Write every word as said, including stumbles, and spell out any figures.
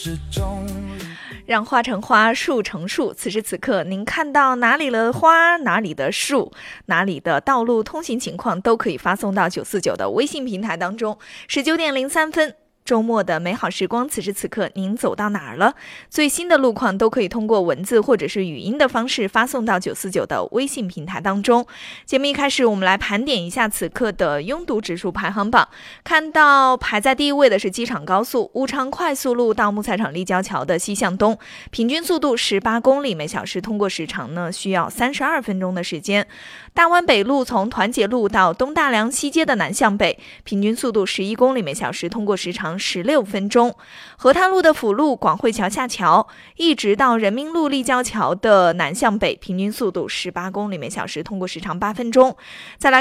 让花成花，树成树。此时此刻，您看到哪里的花，哪里的树，哪里的道路通行情况，都可以发送到九四九的微信平台当中。十九点零三分。周末的美好时光，此时此刻您走到哪儿了？最新的路况都可以通过文字或者是语音的方式发送到九四九的微信平台当中。节目一开始，我们来盘点一下此刻的拥堵指数排行榜。看到排在第一位的是机场高速武昌快速路到木材厂立交桥的西向东，平均速度十八公里每小时，通过时长呢需要三十二分钟的时间。大湾北路从团结路到东大梁西街的南向北，平均速度十一公里每小时，通过时长十六分钟。河滩路的辅路广汇桥下桥，一直到人民路立交桥的南向北，平均速度十八公里每小时，通过时长八分钟。再来